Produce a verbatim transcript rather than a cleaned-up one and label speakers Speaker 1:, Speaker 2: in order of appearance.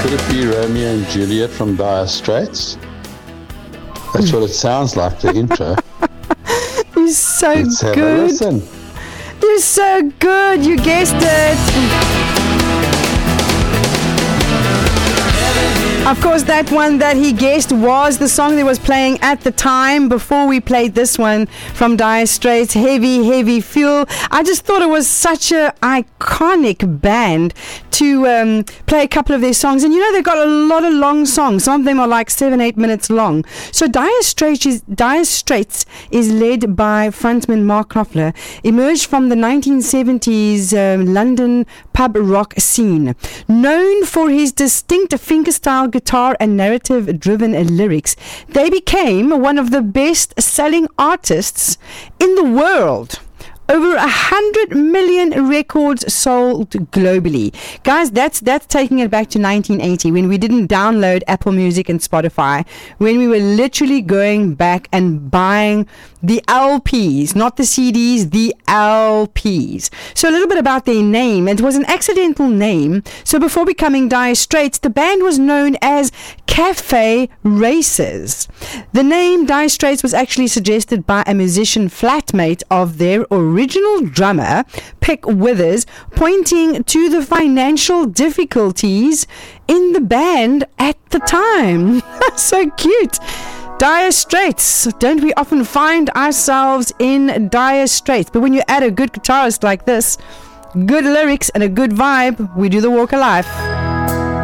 Speaker 1: Could it be Romeo and Juliet from Dire Straits? That's what it sounds like, the intro.
Speaker 2: You're so
Speaker 1: Let's have
Speaker 2: good.
Speaker 1: a listen.
Speaker 2: You're so good. You guessed it. Of course, that one that he guessed was the song that was playing at the time before we played this one from Dire Straits, Heavy, Heavy Fuel. I just thought it was such an iconic band to um, play a couple of their songs. And you know, they've got a lot of long songs. Some of them are like seven, eight minutes long. So Dire Straits is, Dire Straits is led by frontman Mark Knopfler, emerged from the nineteen seventies um, London pub rock scene. Known for his distinct fingerstyle guitar and narrative-driven lyrics, they became one of the best-selling artists in the world. Over a hundred million records sold globally. Guys, that's that's taking it back to nineteen eighty, when we didn't download Apple Music and Spotify, when we were literally going back and buying the L Ps, not the C Ds, the L Ps. So a little bit about their name. It was an accidental name. So before becoming Dire Straits, the band was known as Cafe Races. The name Dire Straits was actually suggested by a musician flatmate of their original drummer, Pick Withers, pointing to the financial difficulties in the band at the time. So cute. Dire Straits. Don't we often find ourselves in dire straits? But when you add a good guitarist like this, good lyrics and a good vibe, we do the walk of life.